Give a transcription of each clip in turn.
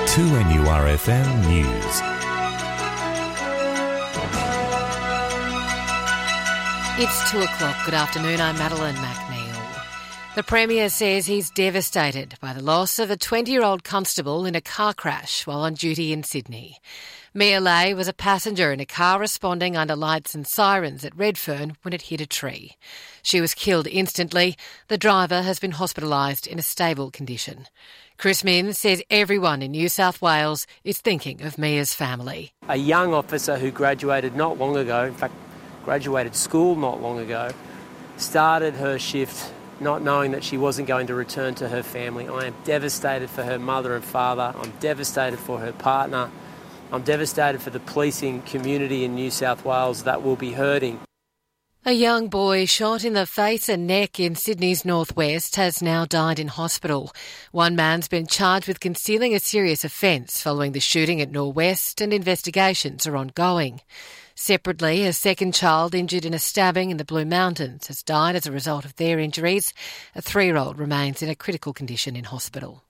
2NURFM News. It's 2 o'clock. Good afternoon. I'm Madeline McNeil. The Premier says he's devastated by the loss of a 20-year-old constable in a car crash while on duty in Sydney. Mia Lay was a passenger in a car responding under lights and sirens at Redfern when it hit a tree. She was killed instantly. The driver has been hospitalised in a stable condition. Chris Minns says everyone in New South Wales is thinking of Mia's family. A young officer who graduated not long ago, in fact, graduated school not long ago, started her shift not knowing that she wasn't going to return to her family. I am devastated for her mother and father. I'm devastated for her partner. I'm devastated for the policing community in New South Wales that will be hurting. A young boy shot in the face and neck in Sydney's northwest has now died in hospital. One man's been charged with concealing a serious offence following the shooting at Norwest, and investigations are ongoing. Separately, a second child injured in a stabbing in the Blue Mountains has died as a result of their injuries. A 3-year-old remains in a critical condition in hospital.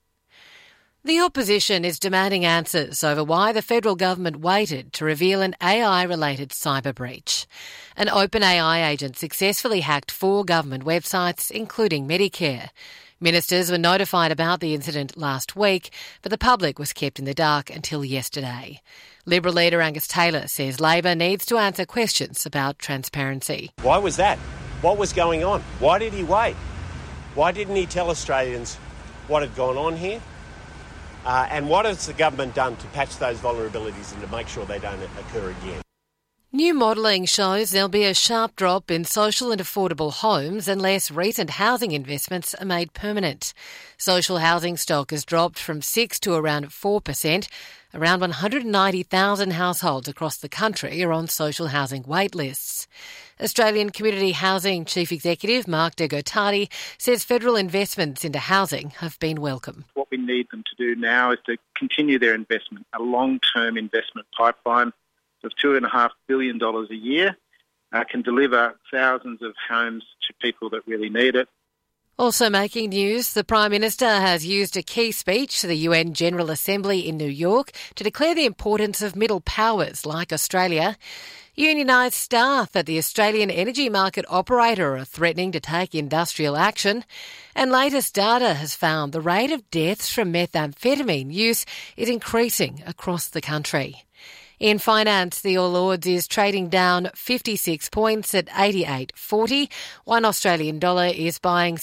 The opposition is demanding answers over why the federal government waited to reveal an AI-related cyber breach. An OpenAI agent successfully hacked 4 government websites, including Medicare. Ministers were notified about the incident last week, but the public was kept in the dark until yesterday. Liberal leader Angus Taylor says Labor needs to answer questions about transparency. Why was that? What was going on? Why did he wait? Why didn't he tell Australians what had gone on here? And what has the government done to patch those vulnerabilities and to make sure they don't occur again? New modelling shows there'll be a sharp drop in social and affordable homes unless recent housing investments are made permanent. Social housing stock has dropped from 6% to around 4%. Around 190,000 households across the country are on social housing wait lists. Australian Community Housing Chief Executive Mark de Gottardi says federal investments into housing have been welcome. What we need them to do now is to continue their investment, a long-term investment pipeline of $2.5 billion a year, can deliver thousands of homes to people that really need it. Also making news, the Prime Minister has used a key speech to the UN General Assembly in New York to declare the importance of middle powers like Australia. Unionised staff at the Australian energy market operator are threatening to take industrial action. And latest data has found the rate of deaths from methamphetamine use is increasing across the country. In finance, the All Ords is trading down 56 points at 88.40. One Australian dollar is buying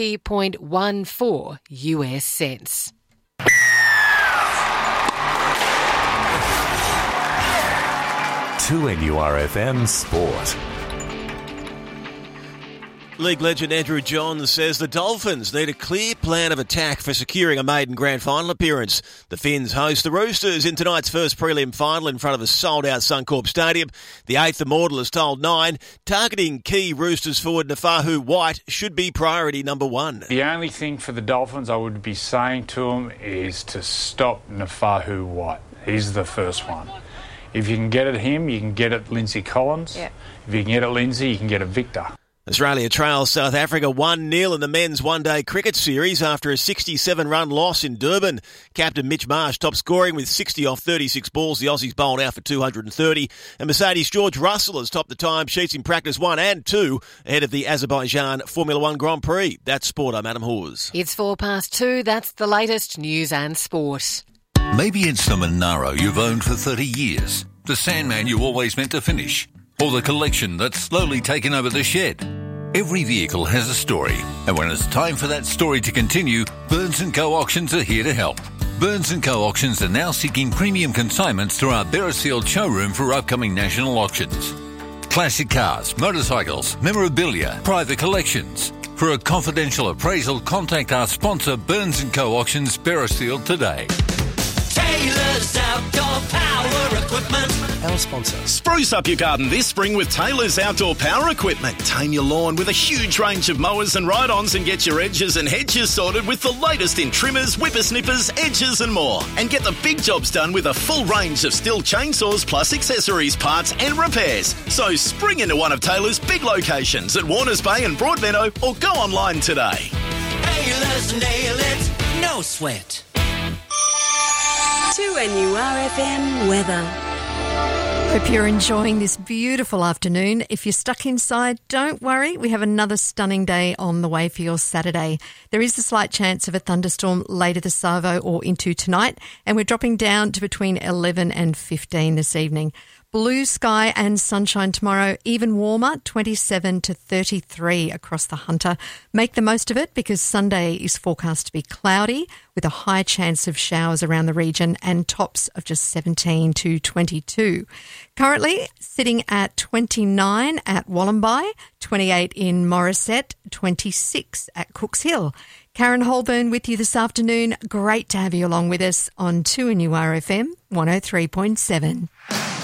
70.14 US cents. To NURFM Sport. League legend Andrew Johns says the Dolphins need a clear plan of attack for securing a maiden grand final appearance. The Finns host the Roosters in tonight's first prelim final in front of a sold-out Suncorp Stadium. The eighth immortal has told Nine targeting key Roosters forward Nafahu White should be priority number 1. The only thing for the Dolphins I would be saying to them is to stop Nafahu White. He's the first one. If you can get at him, you can get at Lindsay Collins. Yeah. If you can get at Lindsay, you can get at Victor. Australia trails South Africa 1-0 in the men's one-day cricket series after a 67-run loss in Durban. Captain Mitch Marsh top scoring with 60 off 36 balls. The Aussies bowled out for 230. And Mercedes George Russell has topped the timesheets in practice 1 and 2 ahead of the Azerbaijan Formula 1 Grand Prix. That's sport. I'm Adam Hawes. It's 2:04. That's the latest news and sport. Maybe it's the Monaro you've owned for 30 years, the Sandman you always meant to finish, or the collection that's slowly taken over the shed. Every vehicle has a story, and when it's time for that story to continue, Burns & Co. Auctions are here to help. Burns & Co. Auctions are now seeking premium consignments through our Beresfield showroom for upcoming national auctions. Classic cars, motorcycles, memorabilia, private collections. For a confidential appraisal, contact our sponsor Burns & Co. Auctions Beresfield today. Taylor's Outdoor Power Equipment. Our sponsor. Spruce up your garden this spring with Taylor's Outdoor Power Equipment. Tame your lawn with a huge range of mowers and ride-ons and get your edges and hedges sorted with the latest in trimmers, whippersnippers, edges and more. And get the big jobs done with a full range of Stihl chainsaws plus accessories, parts and repairs. So spring into one of Taylor's big locations at Warners Bay and Broadmeadow or go online today. Taylor's nail it, no sweat. 2NURFM weather. Hope you're enjoying this beautiful afternoon. If you're stuck inside, don't worry. We have another stunning day on the way for your Saturday. There is a slight chance of a thunderstorm later this Savo or into tonight, and we're dropping down to between 11 and 15 this evening. Blue sky and sunshine tomorrow, even warmer, 27 to 33 across the Hunter. Make the most of it because Sunday is forecast to be cloudy with a high chance of showers around the region and tops of just 17 to 22. Currently sitting at 29 at Wollombi, 28 in Morisset, 26 at Cooks Hill. Karen Holburn with you this afternoon. Great to have you along with us on 2NURFM 103.7.